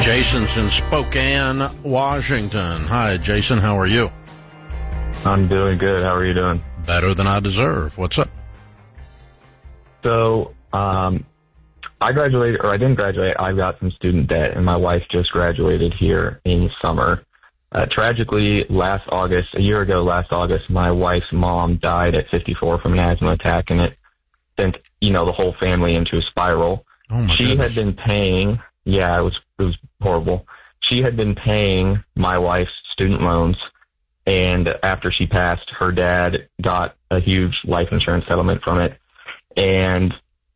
Jason's in Spokane, Washington. Hi, Jason. How are you? I'm doing good. How are you doing? Better than I deserve. What's up? So, I graduated, or I didn't graduate. I got some student debt, and my wife just graduated here in summer. Tragically, a year ago last August, my wife's mom died at 54 from an asthma attack, and it sent, the whole family into a spiral. Oh my She goodness. had been paying, it was horrible. She had been paying my wife's student loans, and after she passed, her dad got a huge life insurance settlement from it, and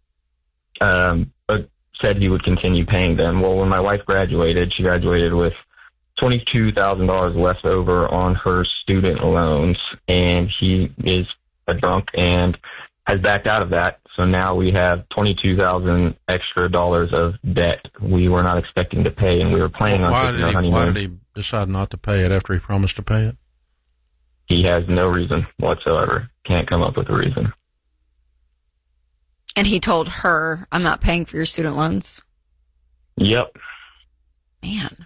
said he would continue paying them. Well, when my wife graduated, she graduated with $22,000 left over on her student loans, and he is a drunk and has backed out of that. So now we have $22,000 extra of debt we were not expecting to pay, and we were planning on taking our honeymoon. Why did he decide not to pay it after he promised to pay it? He has no reason whatsoever. Can't come up with a reason. And he told her, I'm not paying for your student loans? Yep. Man.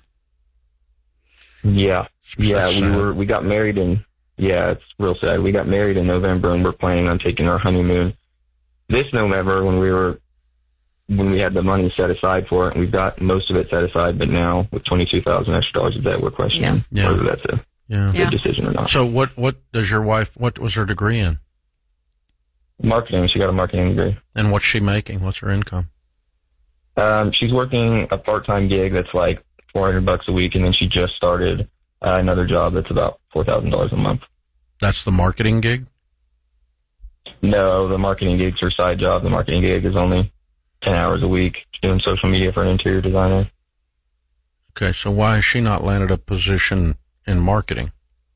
Yeah. Yeah, sad. we got married it's real sad. We got married in November, and we're planning on taking our honeymoon this November when we had the money set aside for it, and we've got most of it set aside, but now with $22,000 extra of debt, we're questioning whether that's a good decision or not. So what does your wife, what was her degree in? Marketing. She got a marketing degree. And what's she making? What's her income? She's working a part-time gig that's like $400 a week, and then she just started another job that's about $4,000 a month. That's the marketing gig? No, the marketing gig's her side job. The marketing gig is only 10 hours a week doing social media for an interior designer. Okay, so why has she not landed a position in marketing?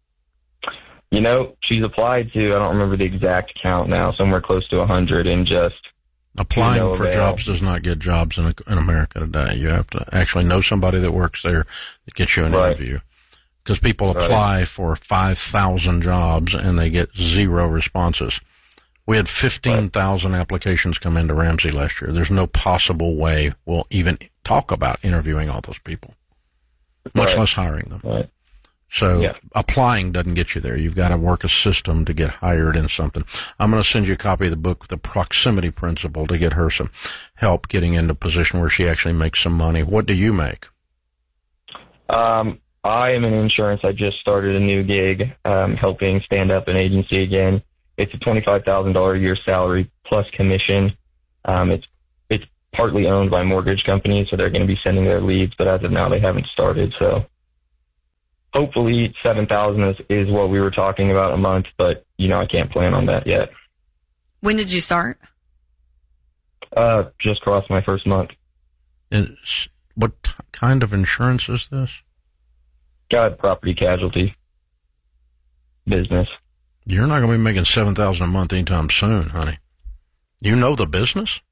She's applied to, I don't remember the exact count now, somewhere close to 100, and just applying for jobs does not get jobs in America today. You have to actually know somebody that works there that gets you an interview. Because people apply for 5,000 jobs and they get 0 responses. We had 15,000 applications come into Ramsey last year. There's no possible way we'll even talk about interviewing all those people, much less hiring them. Right. So applying doesn't get you there. You've got to work a system to get hired in something. I'm going to send you a copy of the book, The Proximity Principle, to get her some help getting into a position where she actually makes some money. What do you make? I am in insurance. I just started a new gig, helping stand up an agency again. It's a $25,000 a year salary plus commission. It's partly owned by mortgage companies, so they're going to be sending their leads, but as of now, they haven't started. So hopefully $7,000 is what we were talking about a month, but I can't plan on that yet. When did you start? Just crossed my first month. And what kind of insurance is this? Got property casualty business. You're not going to be making $7,000 a month anytime soon, honey. You know the business?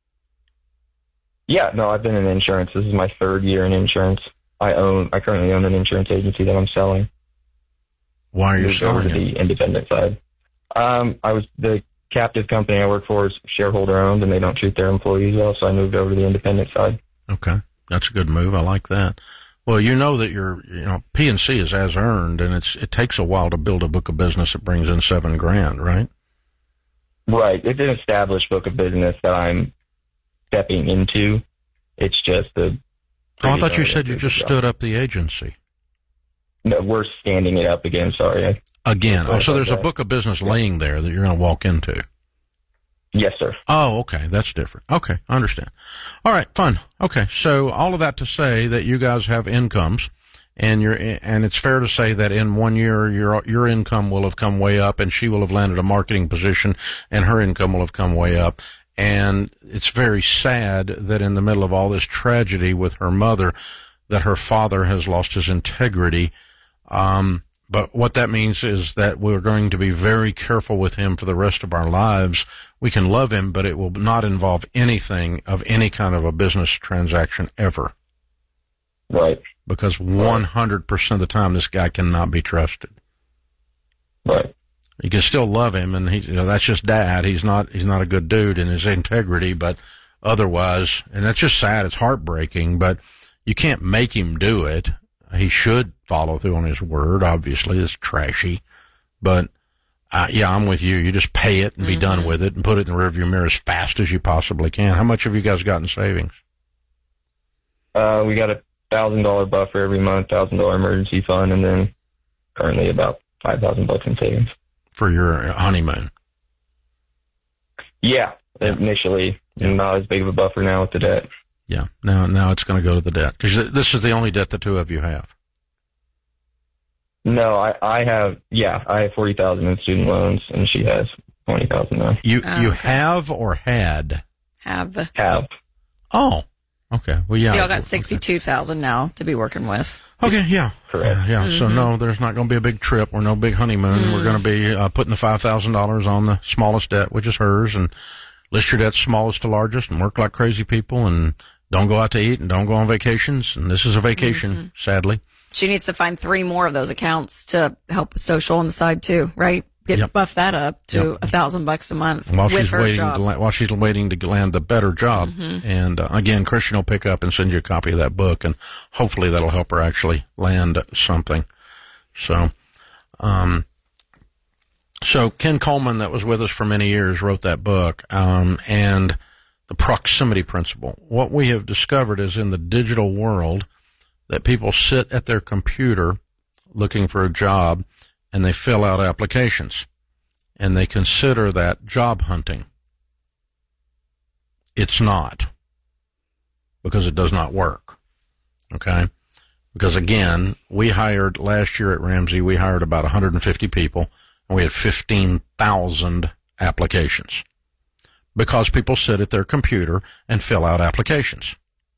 Yeah, no, I've been in insurance. This is my 3rd year in insurance. I currently own an insurance agency that I'm selling. Why are you selling it? The independent side. The captive company I work for is shareholder owned, and they don't treat their employees well, so I moved over to the independent side. Okay, that's a good move. I like that. Well, you know that P&C is as earned, and it takes a while to build a book of business that brings in $7,000, right? Right. It's an established book of business that I'm stepping into. It's just I thought you said you just stood up the agency. No, we're standing it up again. Sorry. Again. Oh, so there's a book of business laying there that you're going to walk into. Yes, sir. Oh, okay. That's different. Okay. I understand. All right. Fun. Okay. So all of that to say that you guys have incomes, and it's fair to say that in 1 year, your income will have come way up, and she will have landed a marketing position, and her income will have come way up. And it's very sad that in the middle of all this tragedy with her mother, that her father has lost his integrity. But what that means is that we're going to be very careful with him for the rest of our lives. We can love him, but it will not involve anything of any kind of a business transaction ever. Right. Because 100% of the time, this guy cannot be trusted. Right. You can still love him, and that's just dad. He's not a good dude in his integrity, but otherwise, and that's just sad. It's heartbreaking, but you can't make him do it. He should follow through on his word. Obviously, it's trashy, but yeah, I'm with you. You just pay it and be done with it and put it in the rearview mirror as fast as you possibly can. How much have you guys got in savings? We got a $1,000 buffer every month, $1,000 emergency fund, and then currently about $5,000 in savings for your honeymoon. Yeah. Initially, not as big of a buffer now with the debt. Yeah, now it's going to go to the debt because this is the only debt the two of you have. No, I have $40,000 in student loans, and she has $20,000 now. You have or had? Have. Oh, okay. Well, yeah. So y'all got $62,000 now to be working with. Okay, yeah, correct. Yeah. So no, there's not going to be a big trip or no big honeymoon. We're going to be putting the $5,000 on the smallest debt, which is hers, and list your debts smallest to largest, and work like crazy people, and don't go out to eat, and don't go on vacations. And this is a vacation, sadly. She needs to find 3 more of those accounts to help with social on the side too, right? Buff that up to $1,000 a month while with she's her job. While she's waiting to land the better job. And again, Christian will pick up and send you a copy of that book, and hopefully that'll help her actually land something. So, so Ken Coleman, that was with us for many years, wrote that book, and the proximity principle. What we have discovered is in the digital world that people sit at their computer looking for a job, and they fill out applications, and they consider that job hunting. It's not, because it does not work, okay? Because, again, we hired last year at Ramsey, we hired about 150 people, and we had 15,000 applications, because people sit at their computer and fill out applications.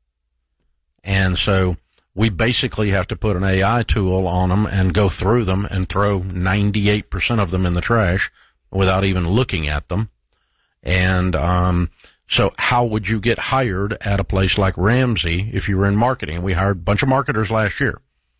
And so we basically have to put an AI tool on them and go through them and throw 98% of them in the trash without even looking at them. And so how would you get hired at a place like Ramsey if you were in marketing? We hired a bunch of marketers last year,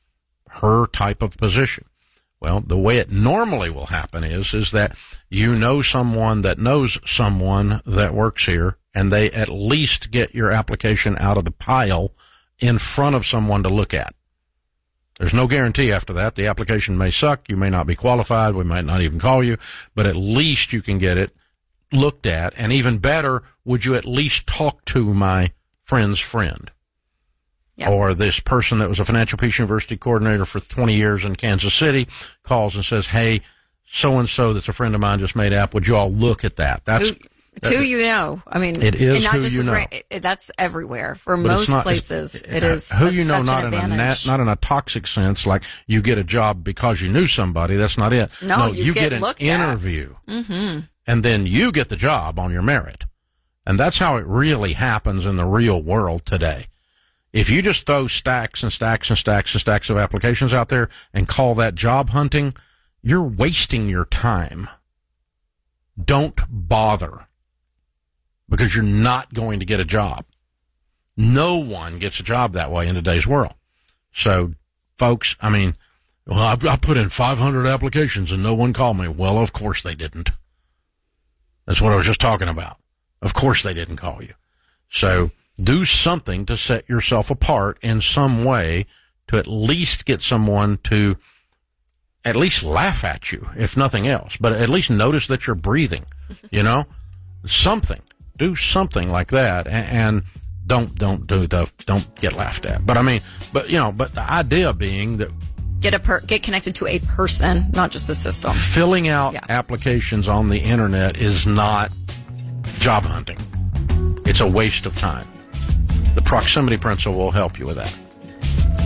her type of position. Well, the way it normally will happen is that you know someone that knows someone that works here, and they at least get your application out of the pile in front of someone to look at. There's no guarantee after that. The application may suck. You may not be qualified. We might not even call you, but at least you can get it looked at. And even better, would you at least talk to my friend's friend? Yep. Or this person that was a Financial Peace University coordinator for 20 years in Kansas City calls and says, hey, so-and-so that's a friend of mine just made app. Would you all look at that? That's who you know. I mean, it is and not who just you know. That's everywhere. For most places, it is. Who you know, not in a toxic sense, like you get a job because you knew somebody. That's not it. No, you get an interview. And then you get the job on your merit. And that's how it really happens in the real world today. If you just throw stacks and stacks and stacks and stacks of applications out there and call that job hunting, you're wasting your time. Don't bother, because you're not going to get a job. No one gets a job that way in today's world. So, folks, I mean, well, I put in 500 applications and no one called me. Well, of course they didn't. That's what I was just talking about. Of course they didn't call you. So do something to set yourself apart in some way to at least get someone to at least laugh at you, if nothing else, but at least notice that you're breathing, something. Do something like that, and don't get laughed at. But I mean, but the idea being that get connected to a person, not just a system. Filling out applications on the internet is not job hunting. It's a waste of time. The proximity principle will help you with that.